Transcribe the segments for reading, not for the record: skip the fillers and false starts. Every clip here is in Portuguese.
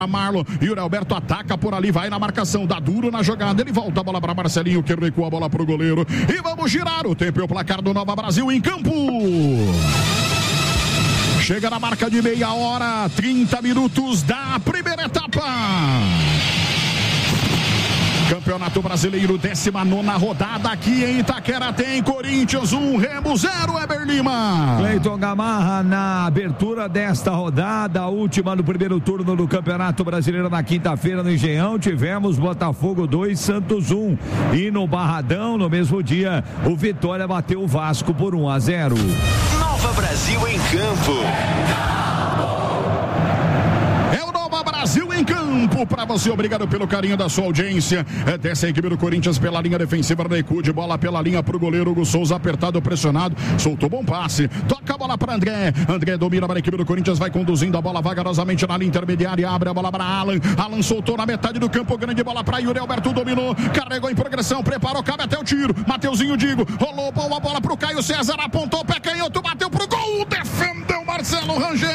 Marlon, Yuri Alberto ataca por ali, vai na marcação, dá duro na jogada, ele volta a bola para Marcelinho, que recua a bola para o goleiro, e vamos girar o tempo e o placar do Nova Brasil em campo. Chega na marca de meia hora, 30 minutos da primeira etapa. Campeonato Brasileiro, 19ª rodada aqui em Itaquera, tem Corinthians 1, Remo 0, Eber Lima. Cleiton Gamarra na abertura desta rodada, a última do primeiro turno do Campeonato Brasileiro na quinta-feira no Engenhão, tivemos Botafogo 2, Santos 1. E no Barradão, no mesmo dia, o Vitória bateu o Vasco por 1-0. Nova Brasil em campo. Brasil em campo para você, obrigado pelo carinho da sua audiência. Desce a equipe do Corinthians pela linha defensiva, recuo de bola pela linha pro goleiro Hugo Souza, apertado, pressionado, soltou bom passe, toca a bola para André domina para a equipe do Corinthians, vai conduzindo a bola vagarosamente na linha intermediária, abre a bola para Alan soltou na metade do campo, grande bola para Yuri Alberto, dominou, carregou em progressão, preparou, cabe até o tiro, Mateuzinho Digo, rolou a bola pro Caio César, apontou o pé canhoto, bateu pro gol, defendeu Marcelo Rangel,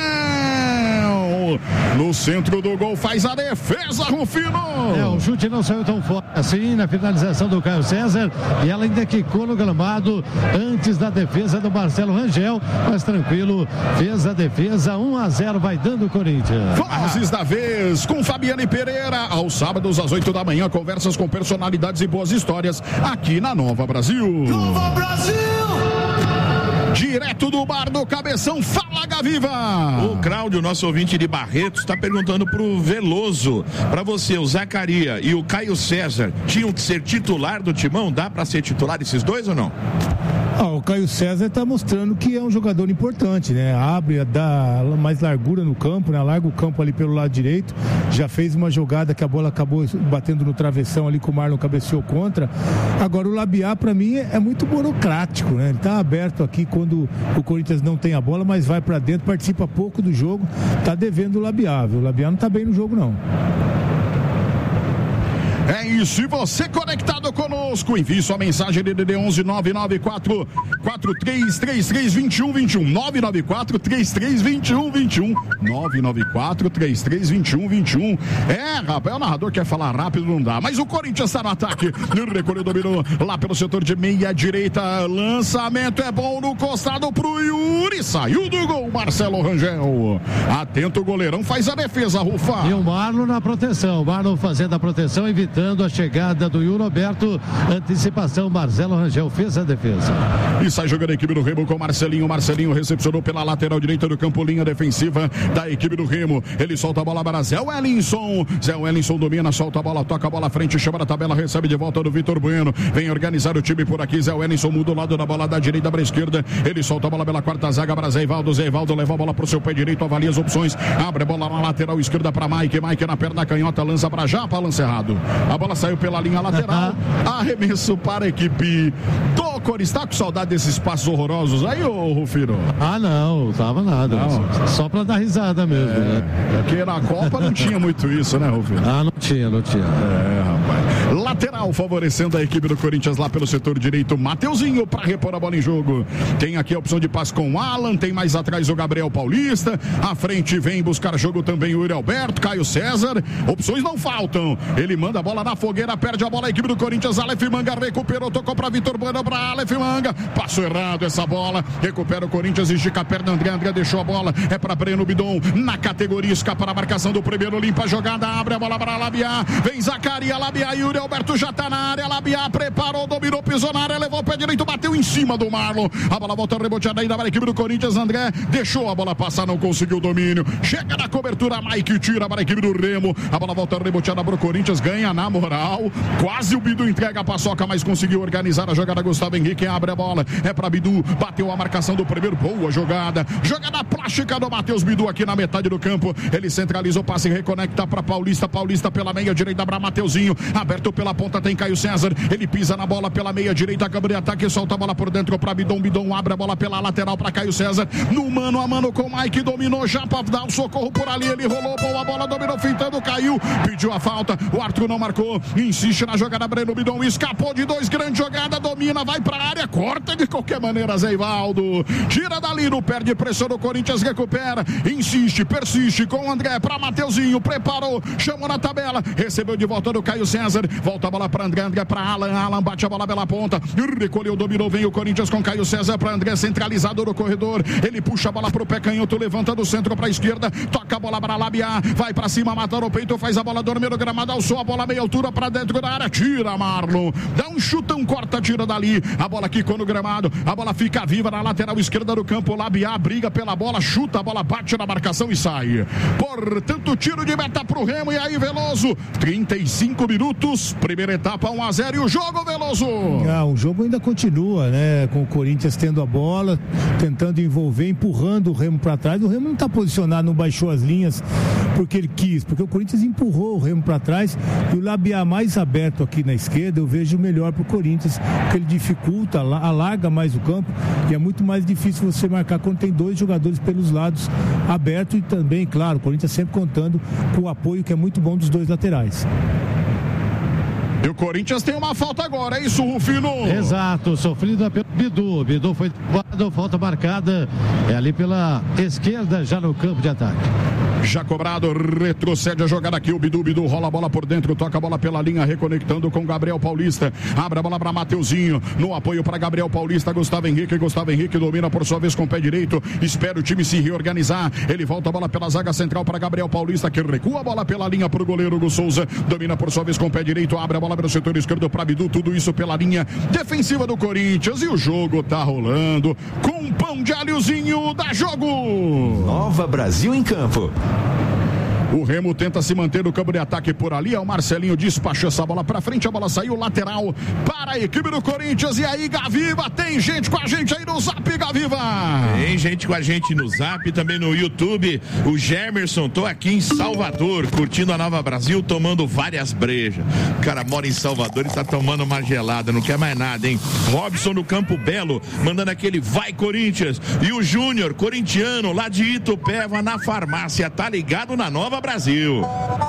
no centro do gol, faz a defesa, Rufino. O chute não saiu tão forte assim na finalização do Caio César, e ela ainda quicou no gramado antes da defesa do Marcelo Rangel, mas tranquilo, fez a defesa, 1-0, vai dando o Corinthians. Fases da vez com Fabiane Pereira, aos sábados às 8 da manhã, conversas com personalidades e boas histórias aqui na Nova Brasil. Nova Brasil! Direto do bar do Cabeção, fala Gaviva! O Cláudio, nosso ouvinte de Barretos, está perguntando pro Veloso, para você, o Zacaria e o Caio César tinham que ser titular do Timão? Dá para ser titular esses dois ou não? O Caio César está mostrando que é um jogador importante, né? Abre, dá mais largura no campo, né? Larga o campo ali pelo lado direito, já fez uma jogada que a bola acabou batendo no travessão ali, que o Marlon cabeceou contra. Agora o Labiá, para mim, é muito burocrático, né? Ele tá aberto aqui quando o Corinthians não tem a bola, mas vai para dentro, participa pouco do jogo, tá devendo o Labiá, viu? O Labiá não tá bem no jogo, não. É isso, e você conectado conosco, envie sua mensagem DDD 11 994 4333 2121 994 3321 21 994 3321 21. Rapaz, o narrador quer falar rápido, não dá, mas o Corinthians está no ataque, no recolheu, dominou lá pelo setor de meia direita, lançamento é bom no costado pro Yuri, saiu do gol, Marcelo Rangel, atento, o goleirão faz a defesa, Rufa. E o Marlon na proteção, o Marlon fazendo a proteção, evitando a chegada do Yuri Alberto, antecipação, Marcelo Rangel fez a defesa. E sai jogando a equipe do Remo com Marcelinho recepcionou pela lateral direita do campo, linha defensiva da equipe do Remo, ele solta a bola para Zé Wellington domina, solta a bola, toca a bola à frente, chama a tabela, recebe de volta do Vitor Bueno, vem organizar o time por aqui, Zé Wellington muda o lado da bola da direita para a esquerda, ele solta a bola pela quarta zaga para Zé Ivaldo leva a bola pro seu pé direito, avalia as opções, abre a bola na lateral esquerda para Mike na perna canhota, lança para Japa, lança errado. A bola saiu pela linha lateral, arremesso para a equipe do Corinthians. Está com saudade desses passos horrorosos aí, ô Rufino? Não tava nada. Não. Só para dar risada mesmo. Né? Porque na Copa não tinha muito isso, né, Rufino? Não tinha. Rapaz. Lateral favorecendo a equipe do Corinthians lá pelo setor direito, Mateuzinho para repor a bola em jogo. Tem aqui a opção de passe com o Alan, tem mais atrás o Gabriel Paulista, à frente vem buscar jogo também o Yuri Alberto, Caio César, opções não faltam, ele manda a bola na fogueira, perde a bola a equipe do Corinthians, Aleph Manga recuperou, tocou para Vitor Bueno, para Aleph Manga, passou errado essa bola, recupera o Corinthians, estica a perna, André deixou a bola, é para Breno Bidon, na categoria, escapa para a marcação do primeiro, limpa a jogada, abre a bola para Labiá, vem Zacaria, Labiá, Yuri Alberto já tá na área, Labiá preparou, dominou, pisou na área, levou o pé direito, bateu em cima do Marlon, a bola volta reboteada ainda para a equipe do Corinthians, André deixou a bola passar, não conseguiu o domínio, chega na cobertura, Mike tira para a equipe do Remo, a bola volta reboteada para o Corinthians, ganha na moral, quase o Bidu entrega a paçoca, mas conseguiu organizar a jogada, Gustavo Henrique abre a bola, é para Bidu, bateu a marcação do primeiro, boa jogada plástica do Matheus Bidu aqui na metade do campo, ele centraliza o passe, reconecta para Paulista pela meia direita para Mateuzinho, aberto Aberto pela ponta tem Caio César. Ele pisa na bola pela meia direita. Gabriel ataque, solta a bola por dentro para Bidon. Bidon abre a bola pela lateral para Caio César. No mano a mano com o Mike. Dominou já para dar o socorro por ali. Ele rolou, boa bola, dominou, fintando, caiu. Pediu a falta. O Arthur não marcou. Insiste na jogada. Breno Bidon escapou de dois. Grande jogada. Domina, vai para a área. Corta de qualquer maneira, Zé Ivaldo. Tira dali, não perde pressão do Corinthians. Recupera. Insiste, persiste com o André para Mateuzinho. Preparou. Chamou na tabela. Recebeu de volta do Caio César. Volta a bola para André. André para Alan. Alan bate a bola pela ponta. Recolheu, dominou. Vem o Corinthians com Caio César para André. Centralizado no corredor. Ele puxa a bola para o pé canhoto. Levanta do centro para a esquerda. Toca a bola para Labiá. Vai para cima, mata no peito. Faz a bola dormir no gramado. Alçou a bola meia altura para dentro da área. Tira Marlon. Dá um chutão, corta, tira dali. A bola quicou no gramado. A bola fica viva na lateral esquerda do campo. Labiá briga pela bola. Chuta a bola, bate na marcação e sai. Portanto, tiro de meta pro Remo. E aí, Veloso. 35 minutos. Primeira etapa, 1-0. E o jogo, Veloso? O jogo ainda continua, né? Com o Corinthians tendo a bola, tentando envolver, empurrando o Remo para trás. O Remo não está posicionado, não baixou as linhas porque ele quis, porque o Corinthians empurrou o Remo para trás e o Labiá mais aberto aqui na esquerda eu vejo melhor para o Corinthians, porque ele dificulta, alarga mais o campo e é muito mais difícil você marcar quando tem dois jogadores pelos lados abertos e também, claro, o Corinthians sempre contando com o apoio que é muito bom dos dois laterais. E o Corinthians tem uma falta agora, é isso, Rufino? Exato, sofrida pelo Bidu. Bidu foi falta marcada, é ali pela esquerda, já no campo de ataque. Já cobrado, retrocede a jogada aqui, o Bidu rola a bola por dentro, toca a bola pela linha, reconectando com Gabriel Paulista, abre a bola para Mateuzinho, no apoio para Gabriel Paulista, Gustavo Henrique domina por sua vez com o pé direito, espera o time se reorganizar, ele volta a bola pela zaga central para Gabriel Paulista, que recua a bola pela linha para o goleiro Hugo Souza, domina por sua vez com o pé direito, abre a bola para o setor esquerdo para Bidu, tudo isso pela linha defensiva do Corinthians, e o jogo tá rolando com um pão de alhozinho, dá jogo! Nova Brasil em campo. O Remo tenta se manter no campo de ataque por ali. É o Marcelinho despachou essa bola pra frente. A bola saiu lateral para a equipe do Corinthians. E aí, Gaviva, tem gente com a gente aí no Zap, Gaviva. Tem gente com a gente no Zap, também no YouTube. O Gemerson, tô aqui em Salvador, curtindo a Nova Brasil, tomando várias brejas. O cara mora em Salvador e tá tomando uma gelada, não quer mais nada, hein? Robson no Campo Belo, mandando aquele vai Corinthians. E o Júnior, corintiano, lá de Itupeva, na farmácia, tá ligado na Nova Brasil.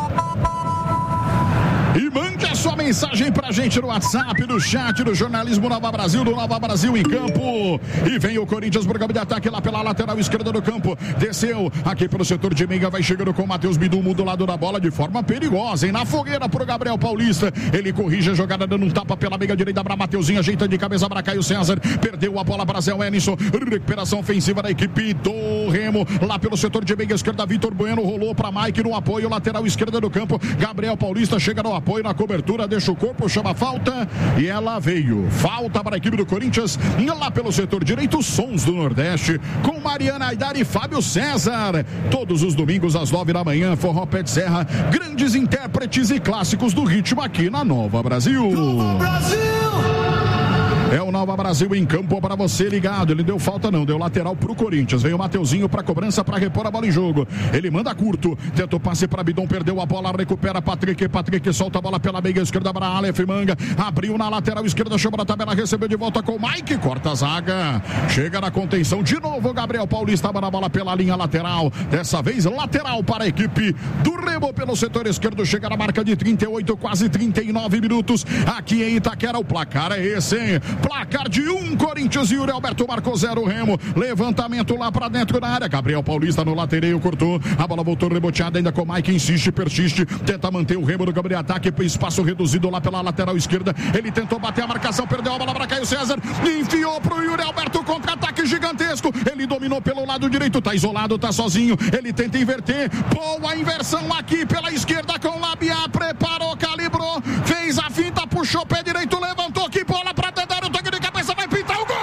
E mande a sua mensagem pra gente no WhatsApp, no chat do Jornalismo Nova Brasil, do Nova Brasil em campo. E vem o Corinthians pro campo de ataque lá pela lateral esquerda do campo. Desceu aqui pelo setor de meia, vai chegando com o Matheus Bidu, muda o lado da bola de forma perigosa, hein? Na fogueira pro Gabriel Paulista. Ele corrige a jogada, dando um tapa pela meia direita pra Mateuzinho, ajeita de cabeça pra Caio César. Perdeu a bola pra Zé Wellington. Recuperação ofensiva da equipe do Remo. Lá pelo setor de meia esquerda, Vitor Bueno rolou pra Mike no apoio, lateral esquerda do campo. Gabriel Paulista chega no apoio, na cobertura, deixa o corpo, chama falta e ela veio. Falta para a equipe do Corinthians, lá pelo setor direito, Sons do Nordeste, com Mariana Aidar e Fábio César. Todos os domingos às 9 da manhã, Forró Pé Serra, grandes intérpretes e clássicos do ritmo aqui na Nova Brasil. Nova Brasil! É o Nova Brasil em campo para você ligado. Ele deu falta não, deu lateral pro Corinthians. Veio o Mateuzinho para cobrança para repor a bola em jogo. Ele manda curto, tenta o passe para Bidon, perdeu a bola, recupera Patrick solta a bola pela meia esquerda para Aleph Manga. Abriu na lateral esquerda, chama na tabela, recebeu de volta com o Mike, corta a zaga. Chega na contenção de novo, Gabriel Paulista manda a bola pela linha lateral. Dessa vez lateral para a equipe do Remo pelo setor esquerdo. Chega na marca de 38, quase 39 minutos. Aqui em Itaquera o placar é esse, hein? Placar de 1, Corinthians, e o Alberto marcou 0, Remo. Levantamento lá pra dentro da área. Gabriel Paulista no latereio, cortou. A bola voltou reboteada ainda com o Mike. Insiste, persiste. Tenta manter o Remo no campo de ataque. Espaço reduzido lá pela lateral esquerda. Ele tentou bater a marcação, perdeu a bola pra Caio César. Enfiou pro Yuri Alberto. Contra-ataque gigantesco. Ele dominou pelo lado direito. Tá isolado, tá sozinho. Ele tenta inverter. Boa inversão aqui pela esquerda com o Labiá. Preparou, calibrou. Fez a finta, puxou o pé direito. Levantou. Que bola pra tentar. Toque de cabeça, vai pintar o gol!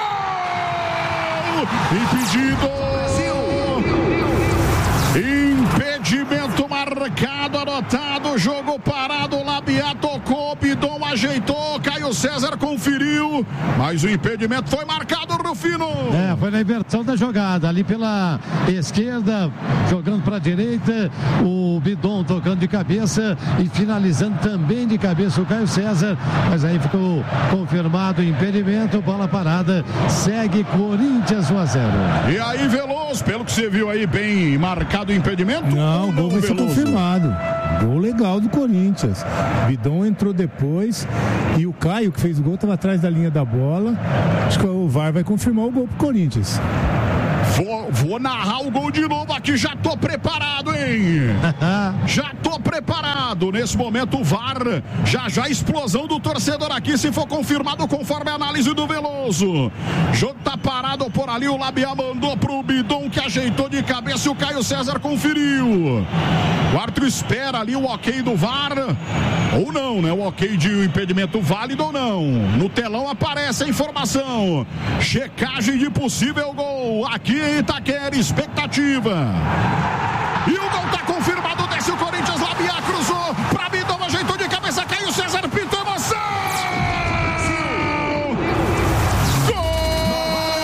Impedido! Impedimento marcado, anotado, jogo parado, Labiá tocou, Bidon ajeitou, Caio César conferiu, mas o impedimento foi marcado, Rufino. Foi na inversão da jogada, ali pela esquerda, jogando para a direita, o Bidon tocando de cabeça e finalizando também de cabeça o Caio César, mas aí ficou confirmado o impedimento, bola parada, segue Corinthians 1-0. E aí, Veloso, pelo que você viu aí, bem marcado o impedimento? Não, o gol vai ser confirmado. Gol legal do Corinthians. Bidon entrou depois e o Caio, que fez o gol, estava atrás da linha da bola. Acho que o VAR vai confirmar o gol pro Corinthians. Vou narrar o gol de novo aqui, já tô preparado, hein? Já tô preparado. Nesse momento o VAR, já explosão do torcedor aqui, se for confirmado conforme a análise do Veloso. O jogo tá parado por ali, o Labiá mandou pro Bidon, que ajeitou de cabeça e o Caio César conferiu. O árbitro espera ali o ok do VAR, ou não, né? O ok de impedimento válido ou não. No telão aparece a informação. Checagem de possível gol aqui em Itaquera, expectativa. E o gol tá